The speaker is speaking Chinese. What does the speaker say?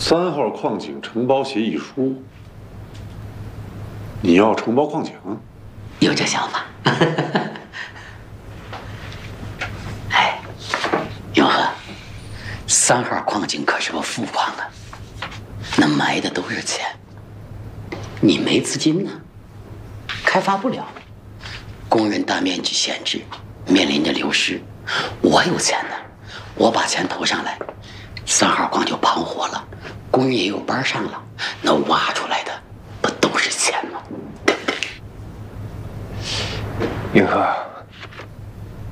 3号矿井承包协议书，你要承包矿井？ 有这想法。哎，永和，3号矿井可是个富矿啊，那埋的都是钱，你没资金呢，开发不了，工人大面积闲置，面临着流失。我有钱呢，我把钱投上来，3号矿就盘活了，工人也有班上了，那挖出来的不都是钱吗？ 永和。